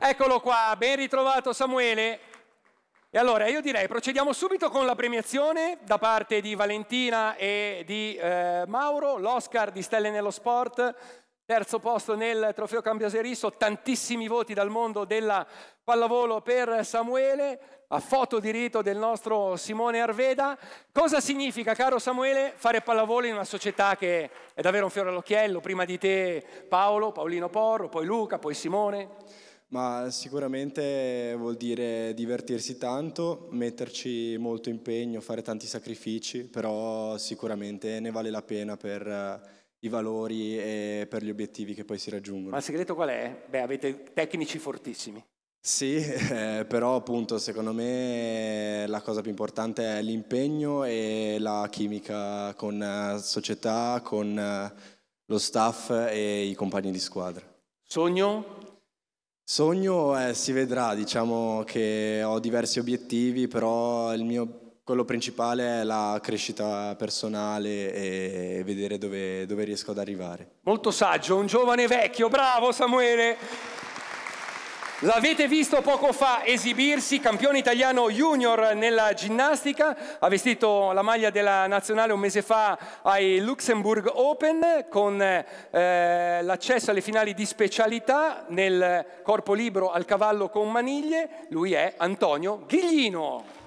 Eccolo qua, ben ritrovato Samuele. E allora io direi procediamo subito con la premiazione da parte di Valentina e di Mauro, l'Oscar di Stelle nello Sport, terzo posto nel trofeo Cambiaserisso, tantissimi voti dal mondo della pallavolo per Samuele, a foto di rito del nostro Simone Arveda. Cosa significa, caro Samuele, fare pallavolo in una società che è davvero un fiore all'occhiello? Prima di te Paolino Porro, poi Luca, poi Simone. Ma sicuramente vuol dire divertirsi tanto, metterci molto impegno, fare tanti sacrifici, però sicuramente ne vale la pena per i valori e per gli obiettivi che poi si raggiungono. Ma il segreto qual è? Beh, avete tecnici fortissimi. Sì, però appunto secondo me la cosa più importante è l'impegno e la chimica con società, con lo staff e i compagni di squadra. Sogno? Sogno si vedrà, diciamo che ho diversi obiettivi, però quello principale è la crescita personale e vedere dove riesco ad arrivare. Molto saggio, un giovane vecchio, bravo Samuele! L'avete visto poco fa esibirsi, campione italiano junior nella ginnastica, ha vestito la maglia della nazionale un mese fa ai Luxembourg Open con l'accesso alle finali di specialità nel corpo libero al cavallo con maniglie. Lui è Antonio Ghiglino.